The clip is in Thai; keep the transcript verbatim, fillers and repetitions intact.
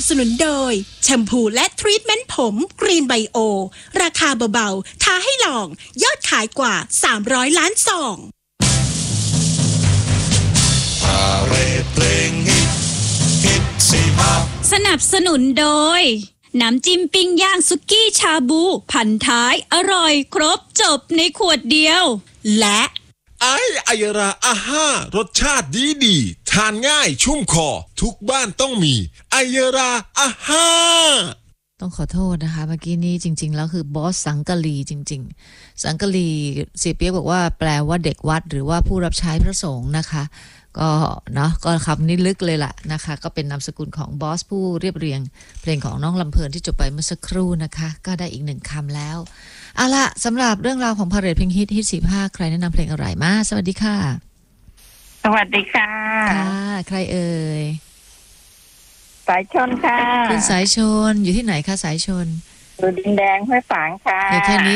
สนุนโดยแชมพูและทรีทเมนต์ผมกรีนไบโอราคาเบาๆท้าให้ลองยอดขายกว่าสามร้อยล้านซองสนับสนุนโดยน้ำจิ้มปิ้งย่างสุกี้ชาบูพันท้ายอร่อยครบจบในขวดเดียวและไอไอยราอาห้ารสชาติดีดีทานง่ายชุ่มคอทุกบ้านต้องมีไอยราอาห้าต้องขอโทษนะคะเมื่อกี้นี้จริงๆแล้วคือบอสสังกะลีจริงๆสังกะลีเสียเปียกบอกว่าแปลว่าเด็กวัดหรือว่าผู้รับใช้พระสงฆ์นะคะก็เนาะก็คำนี้ลึกเลยล่ะนะคะก็เป็นนามสกุลของบอสผู้เรียบเรียงเพลงของน้องลำเพลินที่จบไปเมื่อสักครู่นะคะก็ได้อีกหนึ่งคำแล้วเอาละสำหรับเรื่องราวของพาเหรดเพลงฮิตฮิตสี่ภาคใครแนะนำเพลงอะไรมาสวัสดีค่ะสวัสดีค่ะค่ะใครเอ่ยสายชนค่ะคุณสายชนอยู่ที่ไหนคะสายชนอยู่ดินแดงห้วยฝางค่ะอยู่แค่นี้